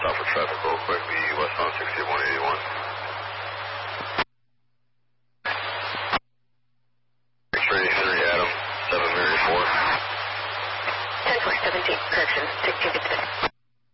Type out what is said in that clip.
stop for traffic real quick. Be westbound 6181. 633 Adam, 7 Mary 4. 10-4, 17, correction, 1656.